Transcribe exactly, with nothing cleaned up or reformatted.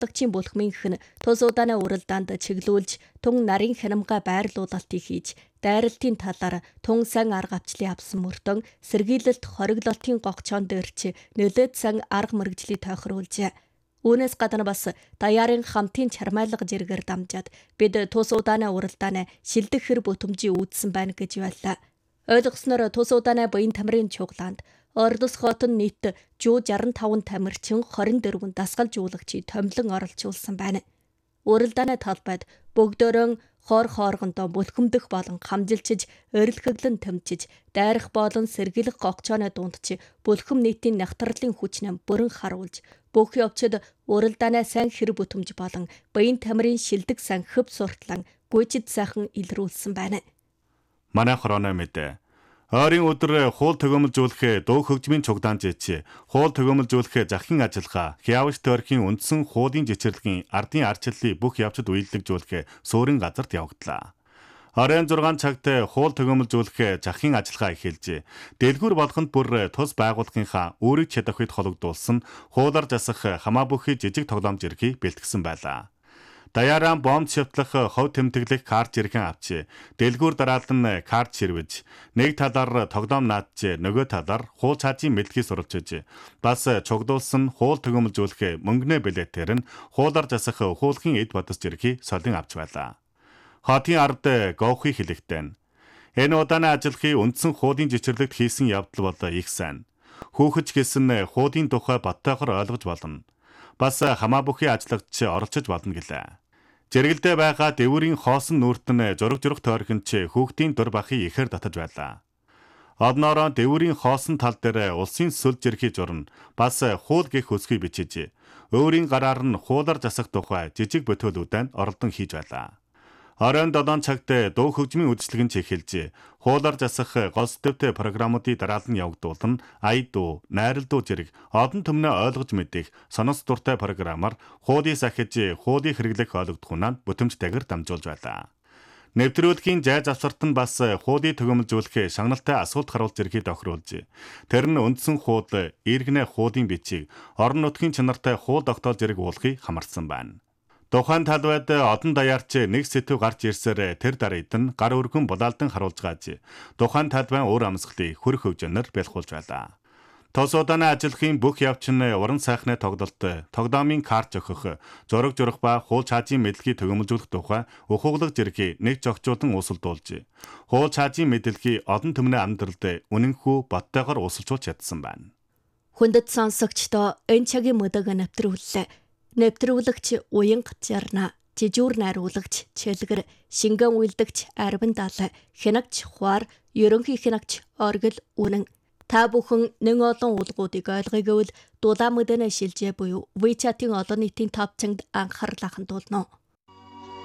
нутагчийн булхмынх нь тус удааны уралдаанд чиглүүлж тун нарийн хянамгай байрлуулалтыг хийж дайралтын талаар тун сан арга авчлын авсан мөртөн сэргийлэлт хориглолтын гогчоон дээрч нөлөөд сан арга мэргэжлийг тохируулжээ. Үүнээс гадна бас даяарын хамтын чармайлга жиргээр дамжаад бид тус удааны уралдааны шилдэг хэр бүтэмжийг үүдсэн байна гэж байлаа. Ойлгосноор тус удааны буян тамирын чуглаанд Ордос хотон нийт жуу шестьдесят пять тамирчин двадцать четыре дасгалжуулагчийг томилон оролцуулсан байна. Уралдааны талбайд бүгдөөрөө хоор хооргондоо бүлхэмдэх болон хамжилчиж, орилхэглэн тэмчиж, дайрах болон сэргийлэх гогчооны дундч бүлхэм нийтийн нягтралын хүчнээ бүрэн харуулж, бүх явцад уралдааны сайн хэр бүтэмж болон буян тамирын шилдэг сан хөв суртлан гүйцэд сайхан илрүүлсэн байна. Манай хорооно мэдээ. Ойрын өдөр хуул төгөөмөлжүүлэхээ дуу хөгжмийн чугдаан жийч, хуул төгөөмөлжүүлэхээ захин ажиллагаа, хявж тойрхийн үндсэн хуулийн жичирлэгийн ардын арчлалыг бүх явцад үйлдвэрлэжүүлэхээ суурин газарт явагдлаа. Оройн зургаан цагт хуул төгөөмөлжүүлэхээ захин ажиллагаа эхэлжээ. Дэлгүүр болгонд бүр тус байгууллагынхаа үүрэг чадах үед хологдуулсан хуулаар засах хамаа бүхий жижиг тоглоомж ирхий бэлтгэсэн байлаа. Даяараа бомб шивтлах хов тэмдэглэх карт жиргэн авчи. Дэлгүүр дараалан карт ширвэж, нэг талаар тоглоом наадж, нөгөө талаар хуул цаажийн мэдлэгийг суралцж, бас чугдуулсан хуул төгөөмөлжүүлэх мөнгөнэ билетээр нь хуулаар засах хуулхийн эд бодос жирхий солин авч байлаа. Хотын ард гоохи хэлэхтэн. Энэ удааны ажиллахыг үндсэн хуулийн жичирлэгт хийсэн явдал бол их сайн. Хүүхэж гэсэн хуулийн тухай баттайхор ойлгож болно. Бас хамаа бүхий ажиллагч оролцож болно гэлээ. Жиргэлдээ байгаа дэвүүрийн хоосон нүртэн зураг зураг тойрхонч хүүхдийн дур бахыг ихээр татаж байлаа. Одноороо дэвүүрийн хоосон тал дээр улсын сүл жирхий журна, бас хуул гэх хөсгий бичиж, өөрийн гараар нь хуулаар засах тухай жижиг бүтээлүүдэн оролдон хийж байлаа. Оройн долоон цагт дуу хөгжмийн үйлчлэг нь эхэлж, хуулаар засах голс дэвтэй програмуудыг дараалан явагдуулна, ая дуу, найрал дуу зэрэг одон төмнөө ойлгож мэдэх сонос дуртай програмаар хуулийг сахиж, хуулийг хэрэглэх ойлгодохунаа бүтэмжтэйгээр дамжуулж байлаа. Нэвтрүүлгийн зай завсарт нь бас хуулийг төгөөмөлжүүлэх шагналтай асуулт харуулж ирхий тохируулж, тэр нь үндсэн хууль, иргэнэ хуулийн бичиг, орон нутгийн чанартай хууль тогтоол зэрэг уулахыг хамарсан байна. Тухайн талбайд одон даяарч нэг сэтв гарч ирсээр тэр дараид нь гар өргөн булаалдан харуулж gaaj. Тухайн талбайн уур амьсгалыг хөрх хөвжөнөр бэлхуулж байлаа. Тос удааны ажиллахын бүх явц нь уран сайхны тоглолт, тоглоомын карт зохих, зураг зурах ба хуул цаажийн мэдлэгийг төгөөмөлжүүлэх тухай ухуулга зэрэг нэг зохицуулан усалдуулж, хуул цаажийн мэдлэгийг одон төмний амьдралд үнэнхүү боттойгоор усалжуулж чадсан байна. Хүндэт сонсогчдоо энэ цагийн мөдөг нэвтрүүллээ. Нэвтрүүлэгч уянга жарна, жижүүр найруулагч чэлгэр, шингэн үйлдэгч арвин дал, хянагч хуар, ерөнхий хянагч оргил үнэн. Та бүхэн нэг олон уулгуудыг ойлгоё гэвэл дулаан мэдэнэ шилжээ буюу WeChat-ийн олон нийтийн товчонд анхаарлаа хандуулно.